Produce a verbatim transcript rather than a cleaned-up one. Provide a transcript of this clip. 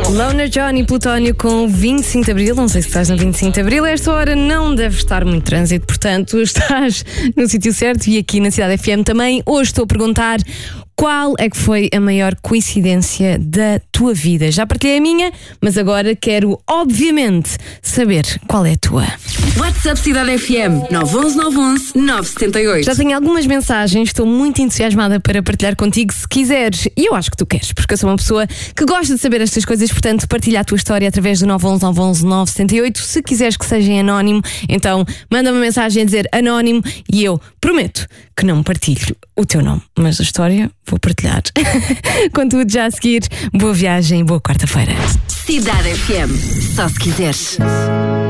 Loner John e Plutónio com vinte e cinco de Abril. Não sei se estás no vinte e cinco de Abril. A esta hora não deve estar muito trânsito, portanto estás no sítio certo. E aqui na Cidade F M também. Hoje estou a perguntar: qual é que foi a maior coincidência da tua vida? Já partilhei a minha, mas agora quero, obviamente, saber qual é a tua. WhatsApp Cidade F M nove um um nove um um nove sete oito. Já tenho algumas mensagens, estou muito entusiasmada para partilhar contigo, se quiseres. E eu acho que tu queres, porque eu sou uma pessoa que gosta de saber estas coisas, portanto, partilha a tua história através do nove um um nove um um nove sete oito. Se quiseres que seja em anónimo, então manda uma mensagem a dizer anónimo e eu prometo que não partilho o teu nome, mas a história vou partilhar. Contudo, já a seguir, boa viagem, boa quarta-feira. Cidade F M, só se quiseres.